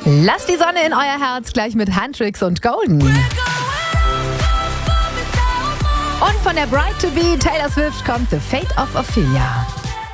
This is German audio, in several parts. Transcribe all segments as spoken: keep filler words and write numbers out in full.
Lasst die Sonne in euer Herz gleich mit Handtricks und Golden. Und von der Bride to Be Taylor Swift kommt The Fate of Ophelia.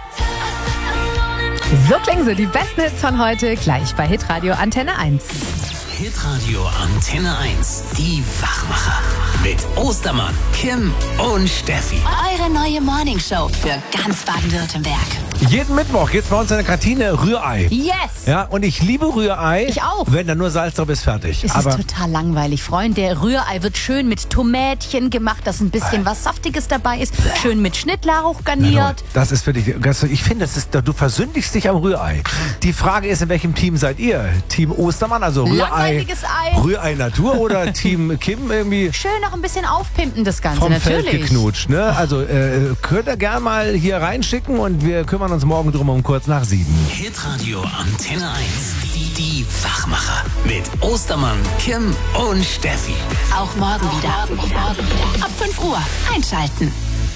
So klingen sie, die besten Hits von heute, gleich bei Hitradio Antenne eins. Hitradio Antenne eins, die Wachmacher. Mit Ostermann, Kim und Steffi. Eure neue Morningshow für ganz Baden-Württemberg. Jeden Mittwoch gibt's bei uns in der Kantine Rührei. Yes! Ja, und ich liebe Rührei. Ich auch. Wenn da nur Salz drauf ist, fertig. Es Aber ist total langweilig, Freunde. Rührei wird schön mit Tomätchen gemacht, dass ein bisschen was Saftiges dabei ist. Schön mit Schnittlauch garniert. das ist für dich, ich finde, das ist, du versündigst dich am Rührei. Die Frage ist, in welchem Team seid ihr? Team Ostermann, also Rührei, Langweiliges Ei. Rührei Natur oder Team Kim irgendwie Schön noch ein bisschen aufpimpen, das Ganze, vom natürlich. Feld geknutscht, ne? Also äh, könnt ihr gerne mal hier reinschicken und wir kümmern uns morgen drum um kurz nach sieben. Hitradio Antenne eins, die, die Wachmacher. Mit Ostermann, Kim und Steffi. Auch morgen wieder. Ab fünf Uhr einschalten.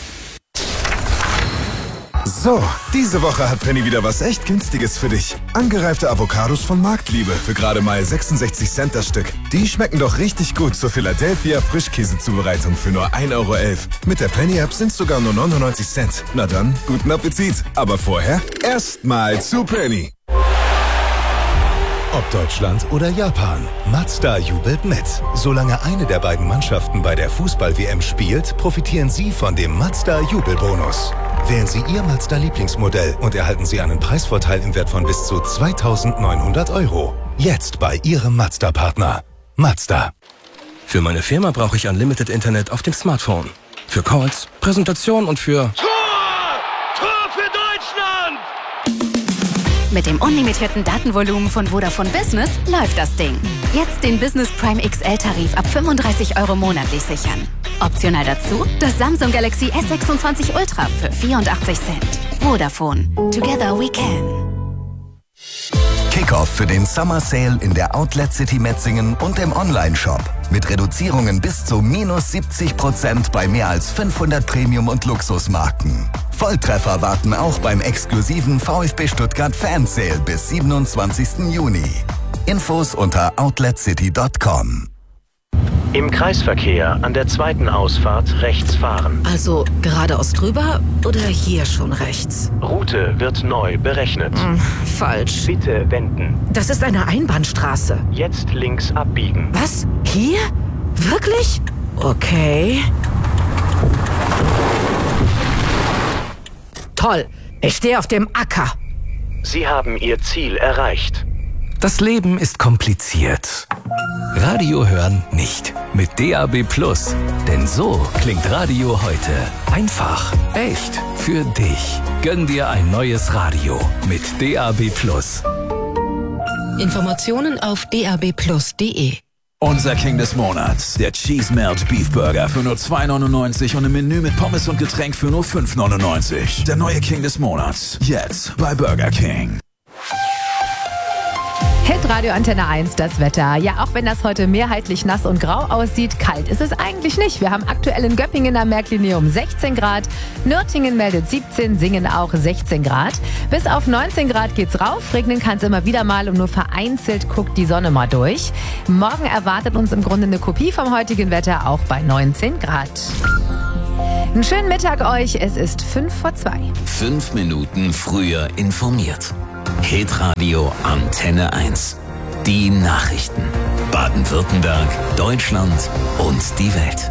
So, diese Woche hat Penny wieder was echt Günstiges für dich. Angereifte Avocados von Marktliebe für gerade mal sechsundsechzig Cent das Stück. Die schmecken doch richtig gut zur Philadelphia Frischkäsezubereitung für nur ein Euro elf. Mit der Penny-App sind sogar nur neunundneunzig Cent. Na dann, guten Appetit. Aber vorher erstmal zu Penny. Ob Deutschland oder Japan, Mazda jubelt mit. Solange eine der beiden Mannschaften bei der Fußball-W M spielt, profitieren Sie von dem Mazda Jubelbonus. Wählen Sie Ihr Mazda-Lieblingsmodell und erhalten Sie einen Preisvorteil im Wert von bis zu zweitausendneunhundert Euro. Jetzt bei Ihrem Mazda-Partner. Mazda. Für meine Firma brauche ich Unlimited Internet auf dem Smartphone. Für Calls, Präsentation und für... Tor! Tor für Deutschland! Mit dem unlimitierten Datenvolumen von Vodafone Business läuft das Ding. Jetzt den Business Prime X L-Tarif ab fünfunddreißig Euro monatlich sichern. Optional dazu das Samsung Galaxy S sechsundzwanzig Ultra für vierundachtzig Cent. Vodafone. Together we can. Kickoff für den Summer Sale in der Outlet City Metzingen und im Online-Shop. Mit Reduzierungen bis zu minus siebzig Prozent bei mehr als fünfhundert Premium- und Luxusmarken. Volltreffer warten auch beim exklusiven VfB Stuttgart Fan Sale bis siebenundzwanzigsten Juni. Infos unter outlet city punkt com. Im Kreisverkehr an der zweiten Ausfahrt rechts fahren. Also geradeaus drüber oder hier schon rechts? Route wird neu berechnet. Hm, falsch. Bitte wenden. Das ist eine Einbahnstraße. Jetzt links abbiegen. Was? Hier? Wirklich? Okay. Toll. Ich stehe auf dem Acker. Sie haben Ihr Ziel erreicht. Das Leben ist kompliziert. Radio hören nicht. Mit D A B Plus. Denn so klingt Radio heute. Einfach, echt, für dich. Gönn dir ein neues Radio mit D A B Plus. Informationen auf d a b plus punkt d e. Unser King des Monats, der Cheese Melt Beef Burger für nur zwei neunundneunzig und ein Menü mit Pommes und Getränk für nur fünf neunundneunzig. Der neue King des Monats, jetzt bei Burger King. Hitradio Antenne eins, das Wetter. Ja, auch wenn das heute mehrheitlich nass und grau aussieht, kalt ist es eigentlich nicht. Wir haben aktuell in Göppingen am Märklinium sechzehn Grad, Nürtingen meldet siebzehn, Singen auch sechzehn Grad. Bis auf neunzehn Grad geht's rauf, regnen kann es immer wieder mal und nur vereinzelt guckt die Sonne mal durch. Morgen erwartet uns im Grunde eine Kopie vom heutigen Wetter, auch bei neunzehn Grad. Einen schönen Mittag euch, es ist fünf vor zwei. Fünf Minuten früher informiert. Hitradio Antenne eins. Die Nachrichten. Baden-Württemberg, Deutschland und die Welt.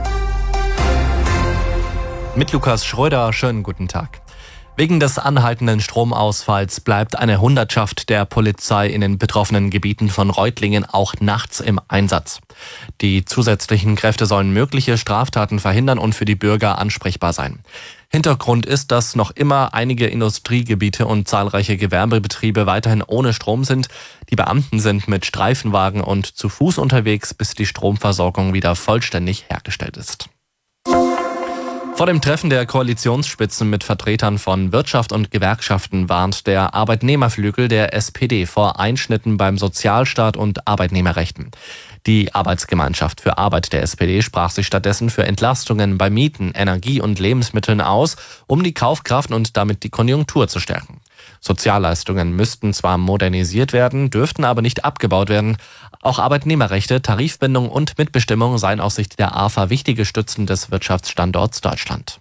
Mit Lukas Schröder, schönen guten Tag. Wegen des anhaltenden Stromausfalls bleibt eine Hundertschaft der Polizei in den betroffenen Gebieten von Reutlingen auch nachts im Einsatz. Die zusätzlichen Kräfte sollen mögliche Straftaten verhindern und für die Bürger ansprechbar sein. Hintergrund ist, dass noch immer einige Industriegebiete und zahlreiche Gewerbebetriebe weiterhin ohne Strom sind. Die Beamten sind mit Streifenwagen und zu Fuß unterwegs, bis die Stromversorgung wieder vollständig hergestellt ist. Vor dem Treffen der Koalitionsspitzen mit Vertretern von Wirtschaft und Gewerkschaften warnt der Arbeitnehmerflügel der S P D vor Einschnitten beim Sozialstaat und Arbeitnehmerrechten. Die Arbeitsgemeinschaft für Arbeit der S P D sprach sich stattdessen für Entlastungen bei Mieten, Energie und Lebensmitteln aus, um die Kaufkraft und damit die Konjunktur zu stärken. Sozialleistungen müssten zwar modernisiert werden, dürften aber nicht abgebaut werden. Auch Arbeitnehmerrechte, Tarifbindung und Mitbestimmung seien aus Sicht der A F A wichtige Stützen des Wirtschaftsstandorts Deutschland.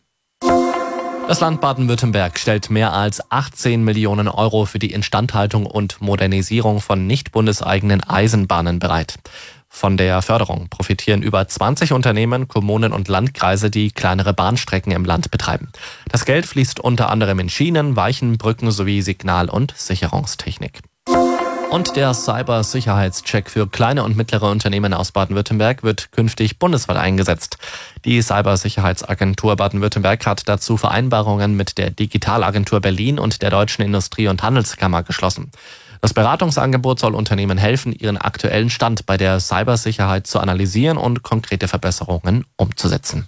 Das Land Baden-Württemberg stellt mehr als achtzehn Millionen Euro für die Instandhaltung und Modernisierung von nicht bundeseigenen Eisenbahnen bereit. Von der Förderung profitieren über zwanzig Unternehmen, Kommunen und Landkreise, die kleinere Bahnstrecken im Land betreiben. Das Geld fließt unter anderem in Schienen, Weichen, Brücken sowie Signal- und Sicherungstechnik. Und der Cybersicherheitscheck für kleine und mittlere Unternehmen aus Baden-Württemberg wird künftig bundesweit eingesetzt. Die Cybersicherheitsagentur Baden-Württemberg hat dazu Vereinbarungen mit der Digitalagentur Berlin und der Deutschen Industrie- und Handelskammer geschlossen. Das Beratungsangebot soll Unternehmen helfen, ihren aktuellen Stand bei der Cybersicherheit zu analysieren und konkrete Verbesserungen umzusetzen.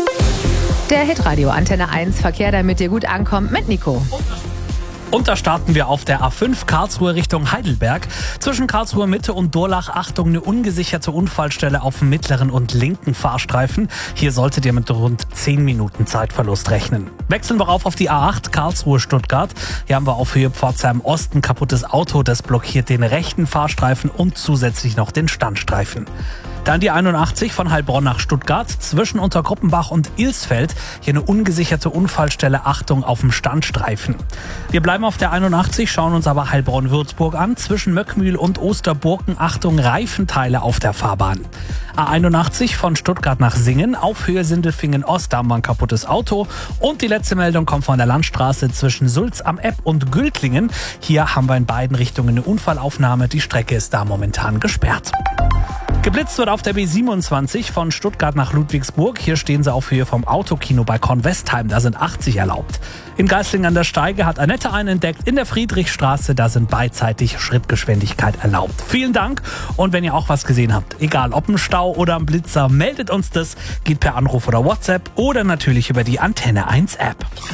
Der Hitradio Antenne eins Verkehr, damit ihr gut ankommt, mit Nico. Und da starten wir auf der A fünf Karlsruhe Richtung Heidelberg. Zwischen Karlsruhe Mitte und Durlach, Achtung, eine ungesicherte Unfallstelle auf dem mittleren und linken Fahrstreifen. Hier solltet ihr mit rund zehn Minuten Zeitverlust rechnen. Wechseln wir rauf auf die A acht Karlsruhe Stuttgart. Hier haben wir auf Höhe Pforzheim Osten kaputtes Auto. Das blockiert den rechten Fahrstreifen und zusätzlich noch den Standstreifen. Dann die einundachtzig von Heilbronn nach Stuttgart, zwischen Untergruppenbach und Ilsfeld. Hier eine ungesicherte Unfallstelle, Achtung auf dem Standstreifen. Wir bleiben auf der einundachtzig, schauen uns aber Heilbronn-Würzburg an. Zwischen Möckmühl und Osterburken, Achtung, Reifenteile auf der Fahrbahn. A einundachtzig von Stuttgart nach Singen, auf Höhe Sindelfingen-Ost, da haben wir ein kaputtes Auto. Und die letzte Meldung kommt von der Landstraße zwischen Sulz am Epp und Gültlingen. Hier haben wir in beiden Richtungen eine Unfallaufnahme. Die Strecke ist da momentan gesperrt. Geblitzt wird auf der B siebenundzwanzig von Stuttgart nach Ludwigsburg. Hier stehen sie auf Höhe vom Autokino bei Kornwestheim. Da sind achtzig erlaubt. In Geislingen an der Steige hat Annette einen entdeckt. In der Friedrichstraße, da sind beidseitig Schrittgeschwindigkeit erlaubt. Vielen Dank. Und wenn ihr auch was gesehen habt, egal ob ein Stau oder ein Blitzer, meldet uns das. Geht per Anruf oder WhatsApp oder natürlich über die Antenne eins App.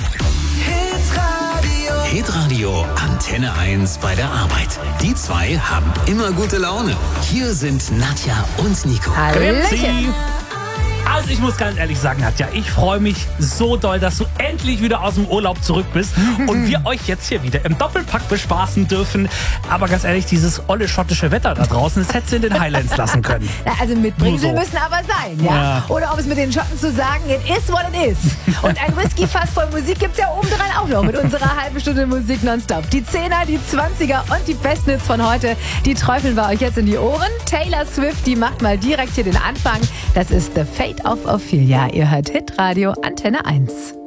Hitradio Antenne eins bei der Arbeit. Die zwei haben immer gute Laune. Hier sind Nadja und Nico. Grüezi. Also ich muss ganz ehrlich sagen, Nadja, ich freue mich so doll, dass du endlich wieder aus dem Urlaub zurück bist und wir euch jetzt hier wieder im Doppelpack bespaßen dürfen. Aber ganz ehrlich, dieses olle schottische Wetter da draußen, das hättest du in den Highlands lassen können. Na, also mitbringen Nur so. sie müssen aber sein, ja? Ja. Oder um es mit den Schotten zu sagen, it is what it is. Und ein Whisky-Fass voll Musik gibt's ja obendrein auch noch mit unserer halben Stunde Musik nonstop. Die Zehner, die Zwanziger und die besten Hits von heute, die träufeln wir euch jetzt in die Ohren. Taylor Swift, die macht mal direkt hier den Anfang. Das ist The Fate of Ophelia. Ihr hört Hitradio Antenne eins.